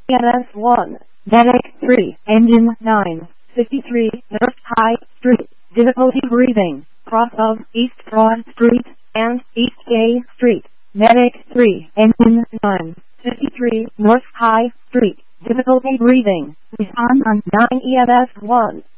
EMS 1, Medic 3, Engine 9, 53, North High Street, difficulty breathing, cross of East Broad Street and East Gay Street. Medic 3, Engine 9, 53, North High Street, difficulty breathing, respond on 9 EMS 1.